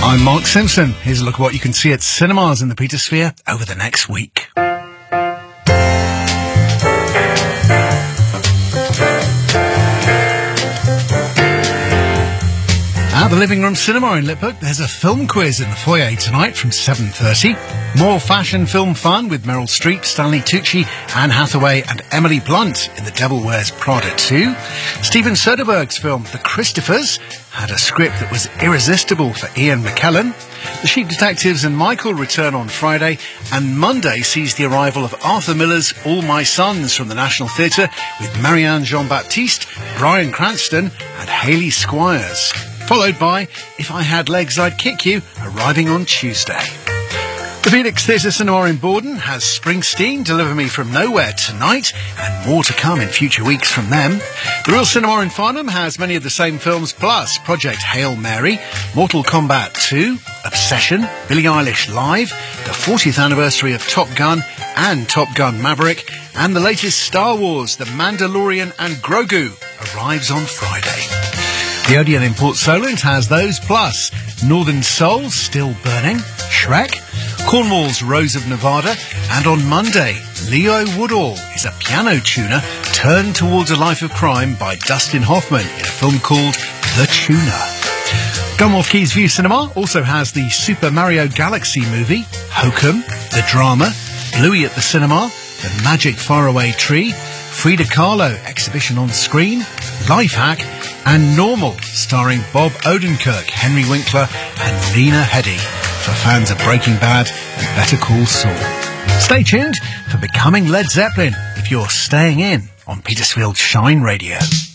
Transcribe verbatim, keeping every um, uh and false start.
I'm Mark Simpson. Here's a look at what you can see at cinemas in the Petersphere over the next week. At the Living Room Cinema in Liphook, there's a film quiz in the foyer tonight from seven thirty. More fashion film fun with Meryl Streep, Stanley Tucci, Anne Hathaway and Emily Blunt in The Devil Wears Prada two. Steven Soderbergh's film The Christophers had a script that was irresistible for Ian McKellen. The Sheep Detectives and Michael return on Friday, and Monday sees the arrival of Arthur Miller's All My Sons from the National Theatre with Marianne Jean-Baptiste, Bryan Cranston and Hayley Squires. Followed by If I Had Legs I'd Kick You, arriving on Tuesday. The Phoenix Theatre Cinema in Borden has Springsteen, Deliver Me From Nowhere tonight, and more to come in future weeks from them. The Real Cinema in Farnham has many of the same films, plus Project Hail Mary, Mortal Kombat two, Obsession, Billie Eilish Live, the fortieth anniversary of Top Gun and Top Gun Maverick, and the latest Star Wars, The Mandalorian and Grogu, arrives on Friday. The Odeon in Port Solent has those, plus Northern Soul, Still Burning, Shrek, Cornwall's Rose of Nevada, and on Monday, Leo Woodall is a piano tuner turned towards a life of crime by Dustin Hoffman in a film called The Tuner. Gunwharf Quays View Cinema also has the Super Mario Galaxy movie, Hokum, the drama, Bluey at the Cinema, The Magic Faraway Tree, Frida Kahlo exhibition on screen, Life Hack, and Normal, starring Bob Odenkirk, Henry Winkler and Lena Headey, for fans of Breaking Bad and Better Call Saul. Stay tuned for Becoming Led Zeppelin if you're staying in on Petersfield Shine Radio.